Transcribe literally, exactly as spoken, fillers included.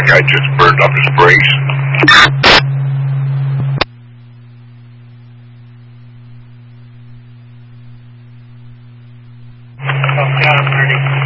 that guy just burned up his brakes. Oh, God, I'm ready.